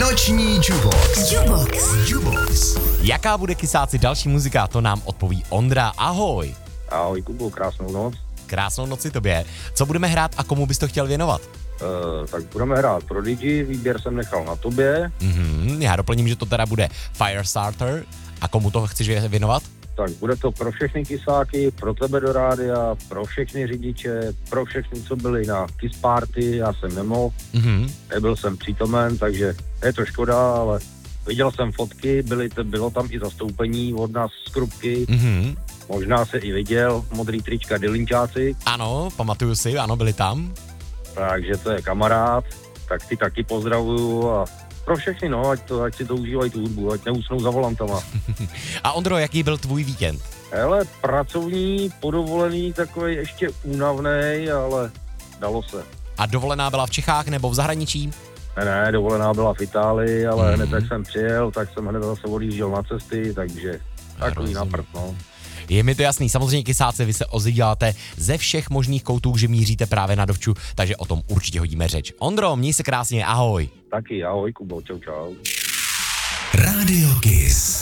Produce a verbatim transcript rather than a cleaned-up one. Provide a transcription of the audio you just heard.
Noční Jubox. Jubox. Jubox. Jaká bude kysáci další muzika, to nám odpoví Ondra. Ahoj. Ahoj Kubo, krásnou noc. Krásnou noci tobě. Co budeme hrát a komu bys to chtěl věnovat? Uh, tak budeme hrát Prodigy, výběr jsem nechal na tobě. Mhm, já doplním, že to teda bude Firestarter. A komu to chceš věnovat? Tak bude to pro všechny kysáky, pro tebe do rádia, pro všechny řidiče, pro všechny, co byli na Kiss Party, já jsem nemohl, Mhm. nebyl jsem přítomen, takže je to škoda, ale viděl jsem fotky, byly, bylo tam i zastoupení od nás z Krupky, Mhm. možná se i viděl, modrý trička Dylinčáci, Ano, pamatuju si, ano, byli tam. takže to je kamarád, tak ty taky pozdravuju a pro všechny, no, ať, to, ať si to užívají tu hudbu, ať neusnou za volantama. A Ondro, jaký byl tvůj víkend? Hele, pracovní, podovolený, takový ještě únavnej, ale dalo se. A dovolená byla v Čechách nebo v zahraničí? Ne, ne, dovolená byla v Itálii, ale Mhm. hned jak jsem přijel, tak jsem hned zase odjížděl na cesty, takže takový Rozumím. naprt, no. Je mi to jasný, samozřejmě kysáci, vy se ozýváte ze všech možných koutů, že míříte právě na Dovču, takže o tom určitě hodíme řeč. Ondro, měj se krásně, ahoj. Taky, ahoj Kubo, čau čau. Radio Kiss.